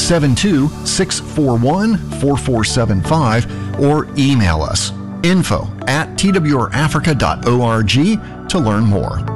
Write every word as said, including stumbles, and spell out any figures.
seven two, six four one, four four seven five or email us info at t w r africa dot org to learn more.